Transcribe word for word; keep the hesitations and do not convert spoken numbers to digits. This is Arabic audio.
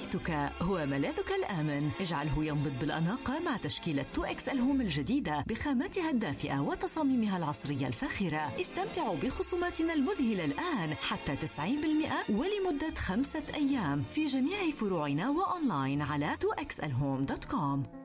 بيتك هو ملاذك الآمن. اجعله ينبض بالأناقة مع تشكيلة تو إكس إل هوم الجديدة بخاماتها الدافئة وتصاميمها العصرية الفاخرة. استمتعوا بخصوماتنا المذهلة الآن حتى تسعين بالمئة ولمدة خمسة أيام في جميع فروعنا وأونلاين على تو إكس إل هوم دوت كوم.